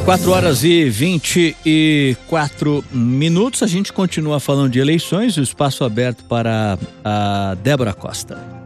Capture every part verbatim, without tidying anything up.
quatro horas e vinte e quatro minutos. A gente continua falando de eleições. O espaço aberto para a Débora Costa.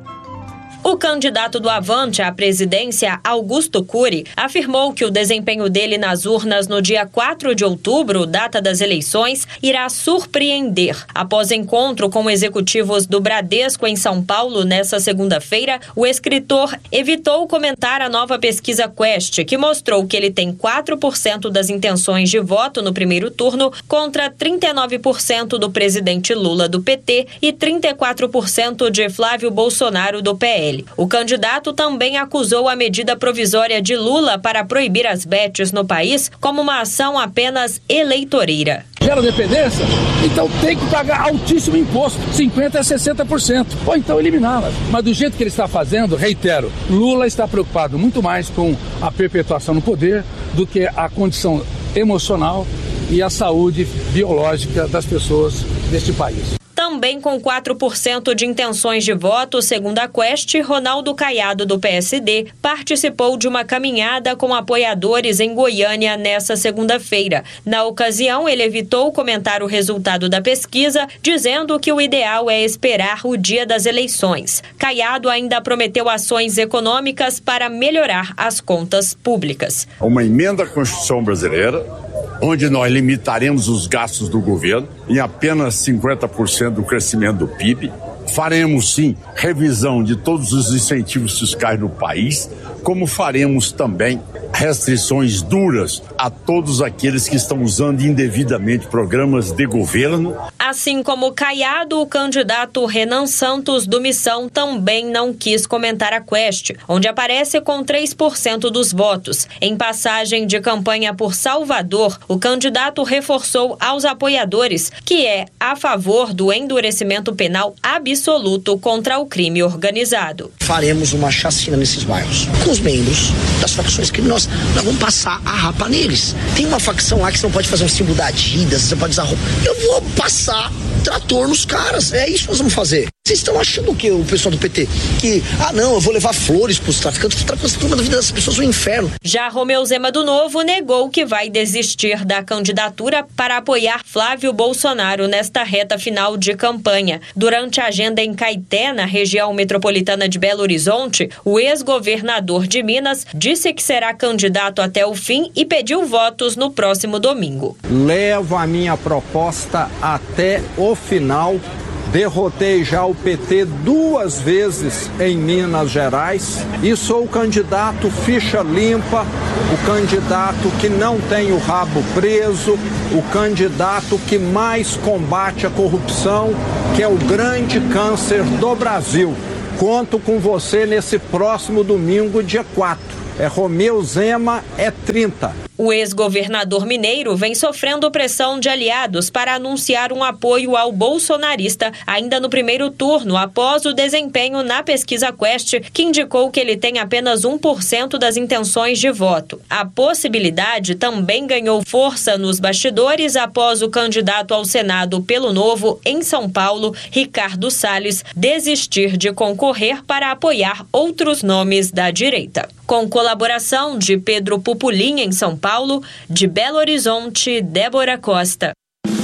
O candidato do Avante à presidência, Augusto Cury, afirmou que o desempenho dele nas urnas no dia quatro de outubro, data das eleições, irá surpreender. Após encontro com executivos do Bradesco em São Paulo nesta segunda-feira, o escritor evitou comentar a nova pesquisa Quest, que mostrou que ele tem quatro por cento das intenções de voto no primeiro turno contra trinta e nove por cento do presidente Lula do P T e trinta e quatro por cento de Flávio Bolsonaro do P L. O candidato também acusou a medida provisória de Lula para proibir as bets no país como uma ação apenas eleitoreira. Gera dependência? Então tem que pagar altíssimo imposto, cinquenta por cento a sessenta por cento, ou então eliminá-la. Mas do jeito que ele está fazendo, reitero, Lula está preocupado muito mais com a perpetuação no poder do que a condição emocional e a saúde biológica das pessoas deste país. Também com quatro por cento de intenções de voto, segundo a Quest, Ronaldo Caiado, do P S D, participou de uma caminhada com apoiadores em Goiânia nesta segunda-feira. Na ocasião, ele evitou comentar o resultado da pesquisa, dizendo que o ideal é esperar o dia das eleições. Caiado ainda prometeu ações econômicas para melhorar as contas públicas. Uma emenda à Constituição brasileira, onde nós limitaremos os gastos do governo em apenas cinquenta por cento do crescimento do P I B. Faremos, sim, revisão de todos os incentivos fiscais no país, como faremos também restrições duras a todos aqueles que estão usando indevidamente programas de governo. Assim como Caiado, o candidato Renan Santos, do Missão, também não quis comentar a Quest, onde aparece com três por cento dos votos. Em passagem de campanha por Salvador, o candidato reforçou aos apoiadores que é a favor do endurecimento penal absoluto contra o crime organizado. Faremos uma chacina nesses bairros, com os membros das facções criminosas. Nós vamos passar a rapa neles. Tem uma facção lá que você não pode fazer um símbolo da Adidas, você pode usar roupa. Eu vou passar trator nos caras. É isso que nós vamos fazer. Vocês estão achando o que, o pessoal do P T? Que, ah não, eu vou levar flores pros traficantes, os traficantes estão da vida dessas pessoas no inferno. Já Romeu Zema do Novo negou que vai desistir da candidatura para apoiar Flávio Bolsonaro nesta reta final de campanha. Durante a agenda em Caeté, na região metropolitana de Belo Horizonte, o ex-governador de Minas disse que será candidato até o fim e pediu votos no próximo domingo. Levo a minha proposta até o final. Derrotei já o P T duas vezes em Minas Gerais e sou o candidato ficha limpa, o candidato que não tem o rabo preso, o candidato que mais combate a corrupção, que é o grande câncer do Brasil. Conto com você nesse próximo domingo, dia quatro. É Romeu Zema, é trinta. O ex-governador mineiro vem sofrendo pressão de aliados para anunciar um apoio ao bolsonarista ainda no primeiro turno, após o desempenho na pesquisa Quest, que indicou que ele tem apenas um por cento das intenções de voto. A possibilidade também ganhou força nos bastidores após o candidato ao Senado pelo Novo, em São Paulo, Ricardo Salles, desistir de concorrer para apoiar outros nomes da direita. Com colaboração de Pedro Pupulim, em São Paulo, de Belo Horizonte, Débora Costa.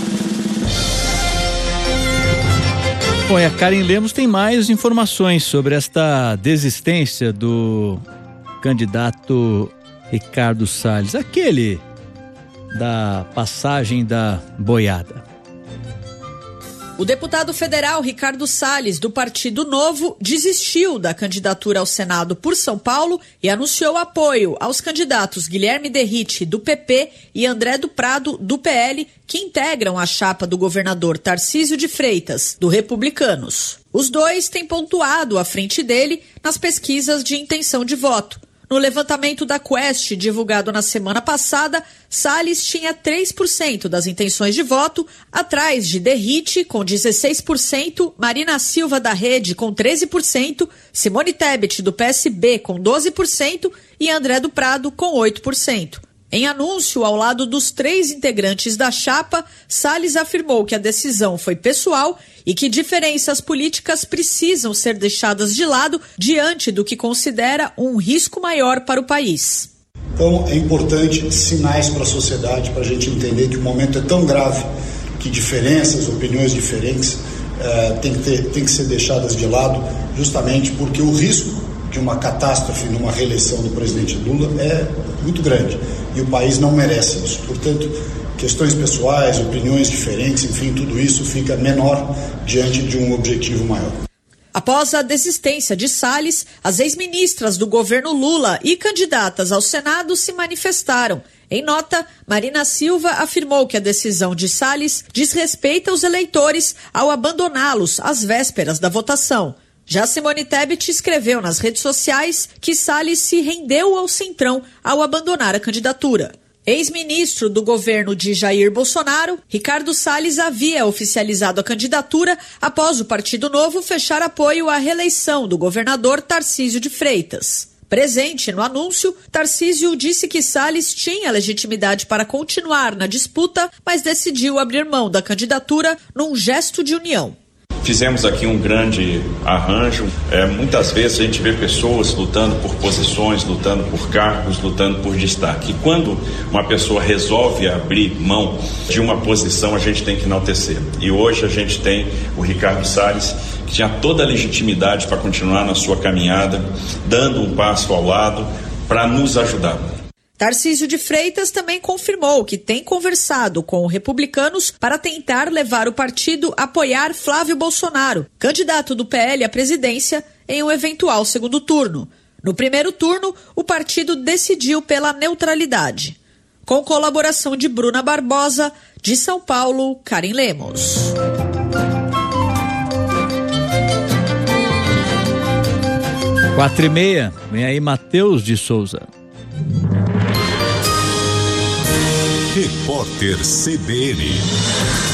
Bom, e a Karen Lemos tem mais informações sobre esta desistência do candidato Ricardo Salles, aquele da passagem da boiada. O deputado federal Ricardo Salles, do Partido Novo, desistiu da candidatura ao Senado por São Paulo e anunciou apoio aos candidatos Guilherme Derrite, do P P, e André do Prado, do P L, que integram a chapa do governador Tarcísio de Freitas, do Republicanos. Os dois têm pontuado à frente dele nas pesquisas de intenção de voto. No levantamento da Quest, divulgado na semana passada, Salles tinha três por cento das intenções de voto, atrás de Derrite, com dezesseis por cento, Marina Silva, da Rede, com treze por cento, Simone Tebet, do P S B, com doze por cento e André do Prado, com oito por cento. Em anúncio, ao lado dos três integrantes da chapa, Salles afirmou que a decisão foi pessoal e que diferenças políticas precisam ser deixadas de lado diante do que considera um risco maior para o país. Então é importante sinais para a sociedade, para a gente entender que o momento é tão grave que diferenças, opiniões diferentes eh, tem que ter, tem que ser deixadas de lado, justamente porque o risco de uma catástrofe numa reeleição do presidente Lula é muito grande e o país não merece isso. Portanto, questões pessoais, opiniões diferentes, enfim, tudo isso fica menor diante de um objetivo maior. Após a desistência de Salles, as ex-ministras do governo Lula e candidatas ao Senado se manifestaram. Em nota, Marina Silva afirmou que a decisão de Salles desrespeita os eleitores ao abandoná-los às vésperas da votação. Já Simone Tebet escreveu nas redes sociais que Salles se rendeu ao Centrão ao abandonar a candidatura. Ex-ministro do governo de Jair Bolsonaro, Ricardo Salles havia oficializado a candidatura após o Partido Novo fechar apoio à reeleição do governador Tarcísio de Freitas. Presente no anúncio, Tarcísio disse que Salles tinha legitimidade para continuar na disputa, mas decidiu abrir mão da candidatura num gesto de união. Fizemos aqui um grande arranjo. É, muitas vezes a gente vê pessoas lutando por posições, lutando por cargos, lutando por destaque. E quando uma pessoa resolve abrir mão de uma posição, a gente tem que enaltecer. E hoje a gente tem o Ricardo Salles, que tinha toda a legitimidade para continuar na sua caminhada, dando um passo ao lado para nos ajudar. Tarcísio de Freitas também confirmou que tem conversado com republicanos para tentar levar o partido a apoiar Flávio Bolsonaro, candidato do P L à presidência, em um eventual segundo turno. No primeiro turno, o partido decidiu pela neutralidade. Com colaboração de Bruna Barbosa, de São Paulo, Karen Lemos. Quatro e meia, vem aí Matheus de Souza. Repórter C B N.